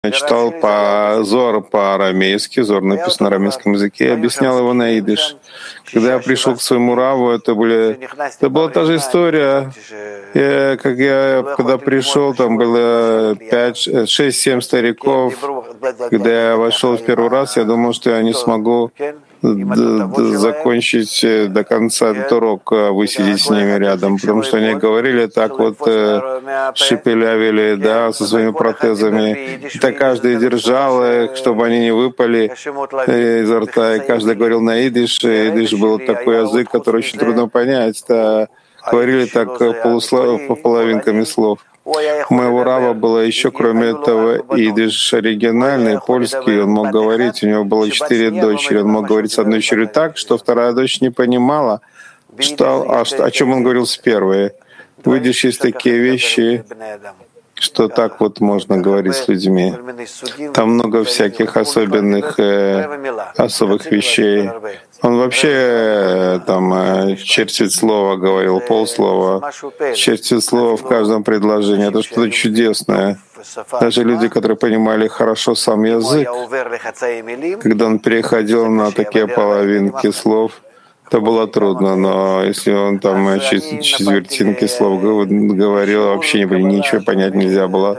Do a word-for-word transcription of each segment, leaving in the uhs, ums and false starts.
Я читал по Зор по-арамейски, Зор написан на арамейском языке, и объяснял его на идиш. Когда я пришел к своему раву, это, были, это была та же история. Я, как я, когда пришел, там было пять, шесть, семь стариков. Когда я вошел в первый раз, я думал, что я не смогу д- д- закончить до конца этот урок, высидеть с ними рядом, потому что они говорили так вот, э, шепелявили, да, со своими протезами. И так каждый держал их, чтобы они не выпали э, изо рта, и каждый говорил на идиш. И идиш был такой язык, который очень трудно понять. Да, говорили так полуслов, по половинками слов. У моего рава было еще, кроме этого, идиш оригинальный, польский, он мог говорить, у него было четыре дочери, он мог говорить с одной дочерью так, что вторая дочь не понимала, что, а, что, о чем он говорил с первой. В идиш есть такие вещи, что так вот можно говорить с людьми. Там много всяких особенных, э, особых вещей. Он вообще э, там э, четверть слова говорил, полслова, четверть слова в каждом предложении. Это что-то чудесное. Даже люди, которые понимали хорошо сам язык, когда он переходил на такие половинки слов, это было трудно, но если он там четвертинки слов говорил, вообще ничего понять нельзя было.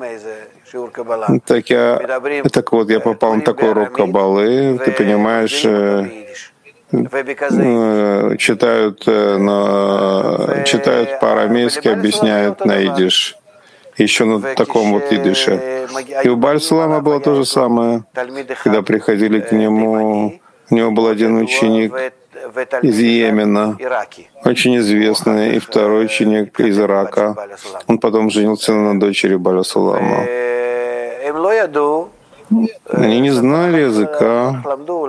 Так, я, так вот, я попал на такой урок Каббалы, ты понимаешь, читают, на, читают по-арамейски, объясняют на идиш, еще на таком вот идише. И у Баль-Сулама было то же самое, когда приходили к нему, у него был один ученик из Йемена, очень известный, и второй ученик из Ирака. Он потом женился на дочери Баля Сулама. Они не знали языка,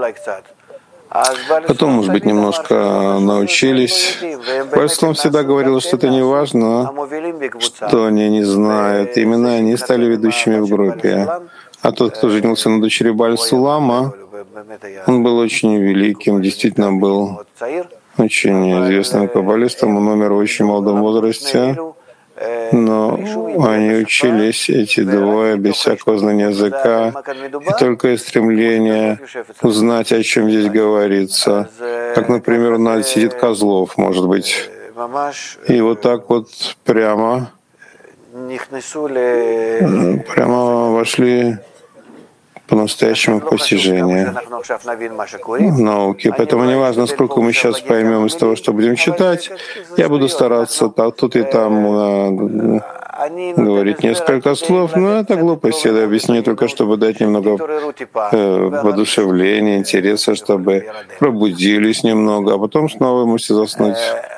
потом, может быть, немножко научились. Баль-Сулам всегда говорил, что это не важно, что они не знают. Именно они стали ведущими в группе. А тот, кто женился на дочери Баль-Сулама, он был очень великим, действительно был очень известным каббалистом, он умер в очень молодом возрасте, но они учились, эти двое, без всякого знания языка, и только из стремления узнать, о чем здесь говорится. Как, например, у нас сидит Козлов, может быть, и вот так вот прямо, прямо вошли по-настоящему постижению науки. Поэтому не важно, сколько мы сейчас поймем из того, что будем читать, я буду стараться тут и там говорить несколько слов, но это глупость. Я объясню только, чтобы дать немного э, воодушевления, интереса, чтобы пробудились немного, а потом снова можете заснуть.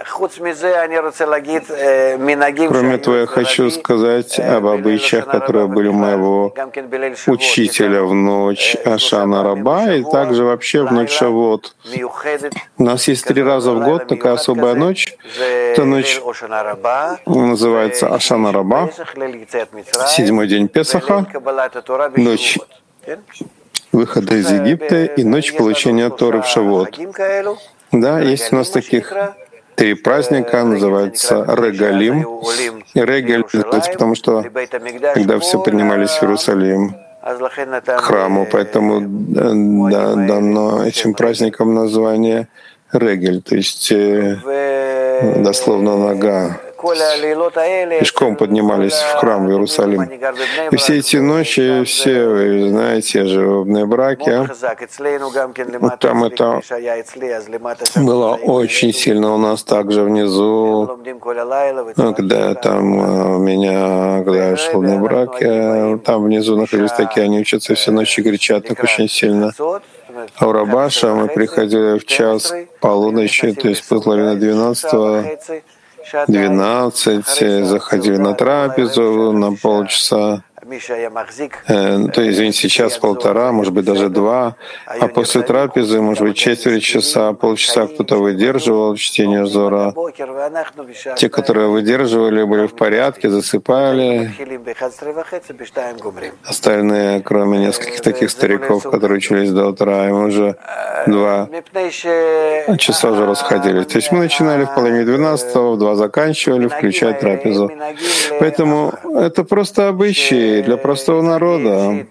Кроме того, я хочу сказать об обычаях, которые были у моего учителя в ночь Ашана Раба и также вообще в ночь Шавот. У нас есть три раза в год такая особая ночь. Эта ночь называется Ашана Раба, седьмой день Песаха, ночь выхода из Египта и ночь получения Торы в Шавот. Да, есть у нас таких три праздника, называется Регалим. И Регель называется, потому что когда все поднимались в Иерусалим, к храму, поэтому да, дано этим праздникам название Регель, то есть дословно нога. Пешком поднимались в храм в Иерусалим. И все эти ночи, все, вы знаете, я живу в Бней-Браке, там это было очень сильно у нас также внизу, когда там у меня, когда я шел в Бней-Браке, там внизу находились такие, они учатся все ночи, кричат так очень сильно. А у Рабаша мы приходили в час полуночи, то есть половина двенадцатого, двенадцать, заходили на трапезу на полчаса, э, то извините, сейчас полтора, может быть, даже два, а после трапезы, может быть, четверть часа, полчаса кто-то выдерживал чтение Зора. Те, которые выдерживали, были в порядке, засыпали. Остальные, кроме нескольких таких стариков, которые учились до утра, им уже два часа уже расходились. То есть мы начинали в половине двенадцатого, в два заканчивали, включая трапезу. Поэтому это просто обычаи, для простого народа